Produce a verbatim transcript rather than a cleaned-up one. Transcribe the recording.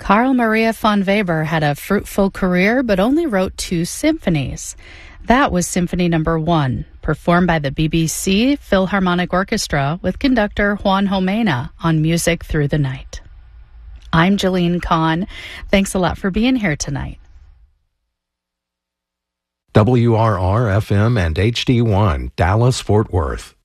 Carl Maria von Weber had a fruitful career but only wrote two symphonies. That was Symphony Number One, performed by the B B C Philharmonic Orchestra with conductor Juan Jomena on Music Through the Night. I'm Jeline Kahn. Thanks a lot for being here tonight. W R R F M and H D one, Dallas, Fort Worth.